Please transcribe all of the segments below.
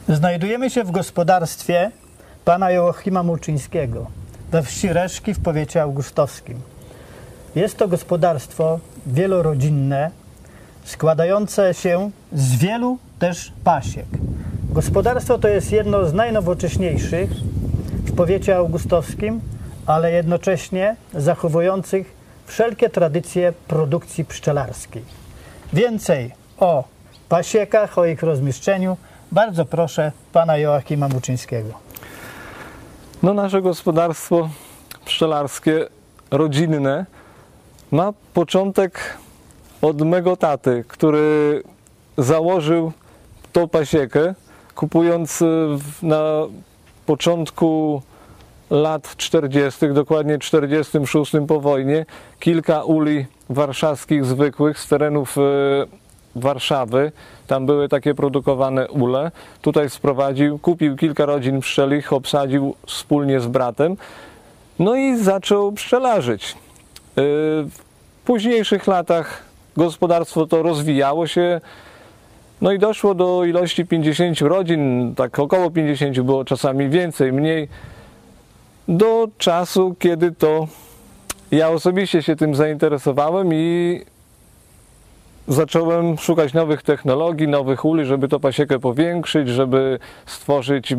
Znajdujemy się w gospodarstwie pana Joachima Muczyńskiego we wsi Reszki w powiecie augustowskim. Jest to gospodarstwo wielorodzinne, składające się z wielu też pasiek. Gospodarstwo to jest jedno z najnowocześniejszych w powiecie augustowskim, ale jednocześnie zachowujących wszelkie tradycje produkcji pszczelarskiej. Więcej o pasiekach, o ich rozmieszczeniu bardzo proszę pana Joachima Muczyńskiego. No, nasze gospodarstwo pszczelarskie, rodzinne, ma początek od mego taty, który założył tą pasiekę, kupując na początku lat 40., dokładnie 46 po wojnie, kilka uli warszawskich zwykłych z terenów Warszawy. Tam były takie produkowane ule. Tutaj sprowadził, kupił kilka rodzin pszczelich, obsadził wspólnie z bratem. No i zaczął pszczelarzyć. W późniejszych latach gospodarstwo to rozwijało się. No i doszło do ilości 50 rodzin, tak około 50, było czasami więcej, mniej. Do czasu, kiedy to ja osobiście się tym zainteresowałem i zacząłem szukać nowych technologii, nowych uli, żeby to pasiekę powiększyć, żeby stworzyć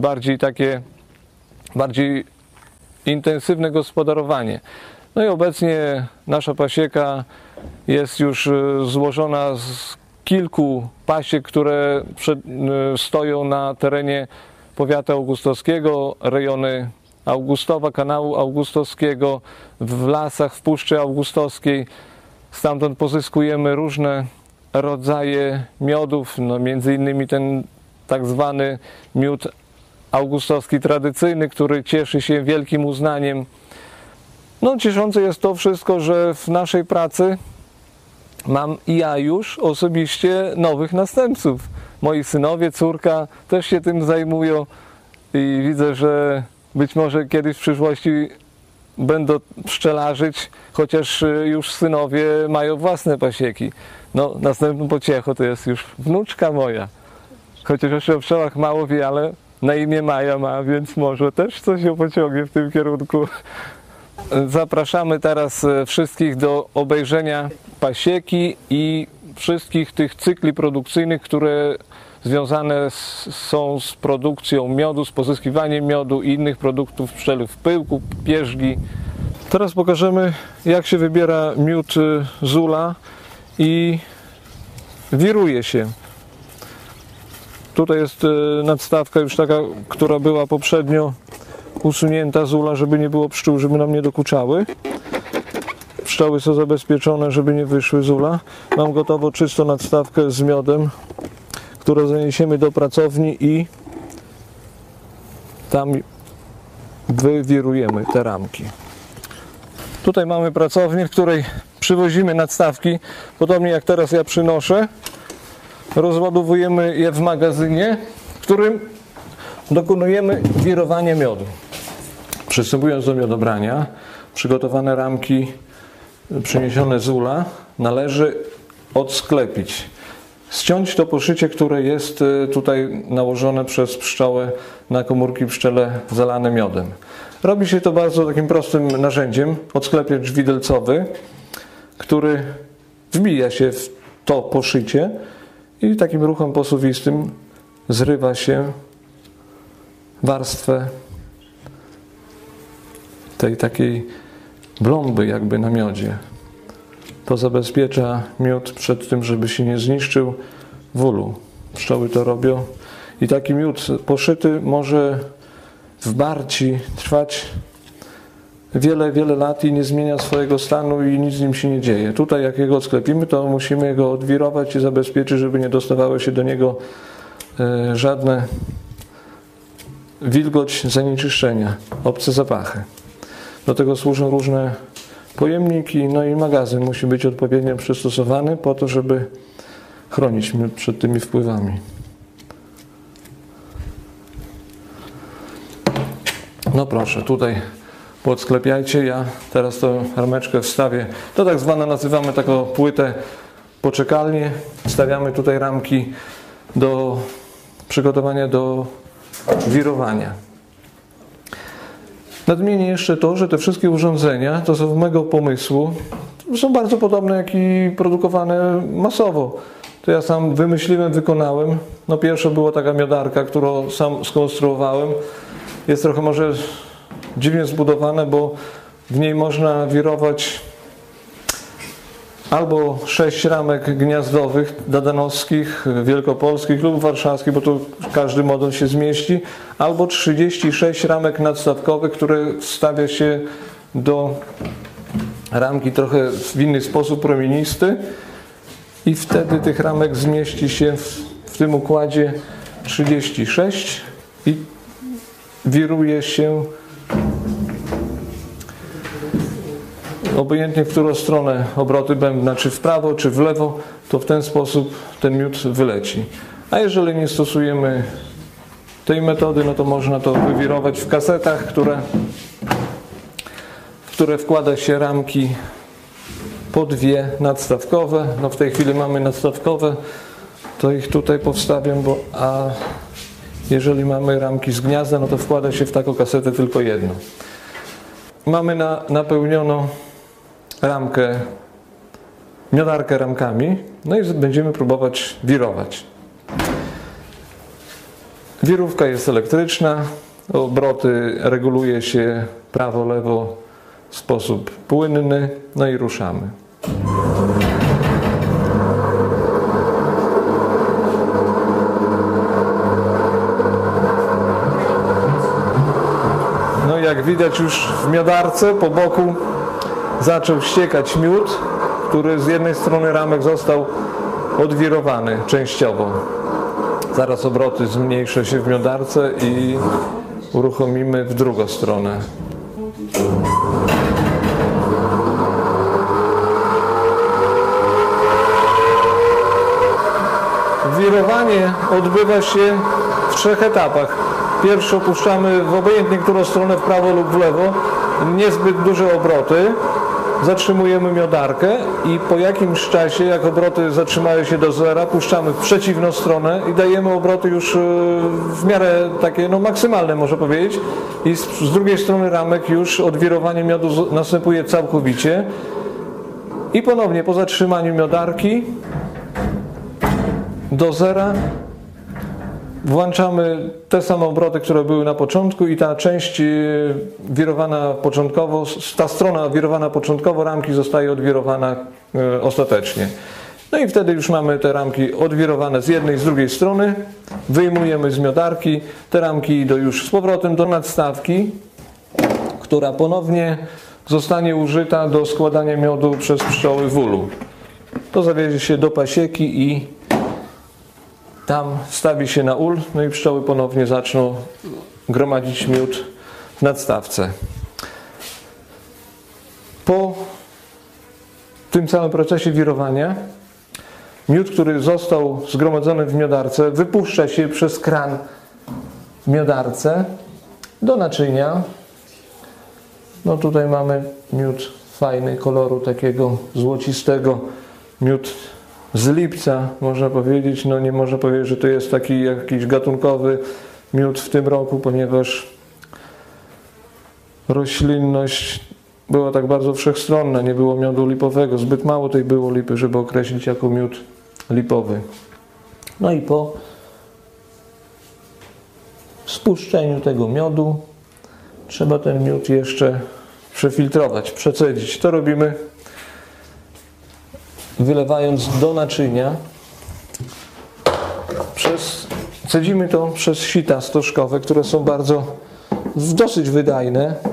bardziej intensywne gospodarowanie. No i obecnie nasza pasieka jest już złożona z kilku pasiek, które stoją na terenie powiatu augustowskiego, rejony Augustowa, kanału augustowskiego, w lasach, w Puszczy Augustowskiej. Stamtąd pozyskujemy różne rodzaje miodów, no między innymi ten tak zwany miód augustowski tradycyjny, który cieszy się wielkim uznaniem. No, cieszące jest to wszystko, że w naszej pracy mam i ja już osobiście nowych następców. Moi synowie, córka też się tym zajmują i widzę, że być może kiedyś w przyszłości będą pszczelarzyć, chociaż już synowie mają własne pasieki. No, następną pociechą to jest już wnuczka moja. Chociaż jeszcze o pszczołach mało wie, ale na imię Maja ma, więc może też coś się pociągnie w tym kierunku. Zapraszamy teraz wszystkich do obejrzenia pasieki i wszystkich tych cykli produkcyjnych, które związane są z produkcją miodu, z pozyskiwaniem miodu i innych produktów pszczelich, pyłku, pierzgi. Teraz pokażemy, jak się wybiera miód z ula i wiruje się. Tutaj jest nadstawka już taka, która była poprzednio usunięta z ula, żeby nie było pszczół, żeby nam nie dokuczały. Pszczoły są zabezpieczone, żeby nie wyszły z ula. Mam gotowo czystą nadstawkę z miodem, którą zaniesiemy do pracowni i tam wywirujemy te ramki. Tutaj mamy pracownię, w której przywozimy nadstawki, podobnie jak teraz ja przynoszę. Rozładowujemy je w magazynie, w którym dokonujemy wirowania miodu. Przystępując do miodobrania, przygotowane ramki przyniesione z ula należy odsklepić. Ściąć to poszycie, które jest tutaj nałożone przez pszczołę na komórki pszczele zalane miodem. Robi się to bardzo takim prostym narzędziem, odsklepiacz widelcowy, który wbija się w to poszycie i takim ruchem posuwistym zrywa się warstwę tej takiej blomby jakby na miodzie. To zabezpiecza miód przed tym, żeby się nie zniszczył w ulu. Pszczoły to robią i taki miód poszyty może w barci trwać wiele, wiele lat i nie zmienia swojego stanu i nic z nim się nie dzieje. Tutaj jak jego odsklepimy, to musimy go odwirować i zabezpieczyć, żeby nie dostawały się do niego żadne wilgoć, zanieczyszczenia, obce zapachy. Do tego służą różne pojemniki, no i magazyn musi być odpowiednio przystosowany po to, żeby chronić mnie przed tymi wpływami. No proszę, tutaj podsklepiajcie, ja teraz tą rameczkę wstawię. To tak zwane nazywamy taką płytę poczekalnię. Stawiamy tutaj ramki do przygotowania do wirowania. Nadmienię jeszcze to, że te wszystkie urządzenia to są mego pomysłu, są bardzo podobne jak i produkowane masowo. To ja sam wymyśliłem, wykonałem. No pierwsza była taka miodarka, którą sam skonstruowałem. Jest trochę może dziwnie zbudowane, bo w niej można wirować albo 6 ramek gniazdowych, dadanowskich, wielkopolskich lub warszawskich, bo tu każdy model się zmieści, albo 36 ramek nadstawkowych, które wstawia się do ramki trochę w inny sposób, promienisty, i wtedy tych ramek zmieści się w tym układzie 36 i wiruje się obojętnie w którą stronę obroty bębna, czy w prawo, czy w lewo, to w ten sposób ten miód wyleci. A jeżeli nie stosujemy tej metody, no to można to wywirować w kasetach, w które wkłada się ramki po 2 nadstawkowe. No w tej chwili mamy nadstawkowe, to ich tutaj powstawiam, a jeżeli mamy ramki z gniazda, no to wkłada się w taką kasetę tylko jedną. Mamy napełnioną ramkę, miodarkę ramkami, no i będziemy próbować wirować. Wirówka jest elektryczna, obroty reguluje się prawo-lewo w sposób płynny, no i ruszamy. No jak widać już w miodarce po boku zaczął ściekać miód, który z jednej strony ramek został odwirowany częściowo. Zaraz obroty zmniejszą się w miodarce i uruchomimy w drugą stronę. Wirowanie odbywa się w 3 etapach. Pierwszy opuszczamy w obojętnie którą stronę, w prawo lub w lewo, niezbyt duże obroty. Zatrzymujemy miodarkę i po jakimś czasie, jak obroty zatrzymają się do zera, puszczamy w przeciwną stronę i dajemy obroty już w miarę takie maksymalne, można powiedzieć. I z drugiej strony ramek już odwirowanie miodu następuje całkowicie. I ponownie po zatrzymaniu miodarki do zera włączamy te same obroty, które były na początku, i ta część wirowana początkowo, ta strona wirowana początkowo ramki zostaje odwirowana ostatecznie. No i wtedy już mamy te ramki odwirowane z jednej i z drugiej strony. Wyjmujemy z miodarki, te ramki idą już z powrotem do nadstawki, która ponownie zostanie użyta do składania miodu przez pszczoły w ulu. To zawiezie się do pasieki i tam stawi się na ul, no i pszczoły ponownie zaczną gromadzić miód w nadstawce. Po tym całym procesie wirowania miód, który został zgromadzony w miodarce, wypuszcza się przez kran w miodarce do naczynia. No tutaj mamy miód fajny, koloru takiego złocistego, miód z lipca, można powiedzieć. No nie można powiedzieć, że to jest taki jakiś gatunkowy miód w tym roku, ponieważ roślinność była tak bardzo wszechstronna, nie było miodu lipowego, zbyt mało tej było lipy, żeby określić jako miód lipowy. No i po spuszczeniu tego miodu trzeba ten miód jeszcze przefiltrować, przecedzić. To robimy wylewając do naczynia. Cedzimy to przez sita stożkowe, które są dosyć wydajne.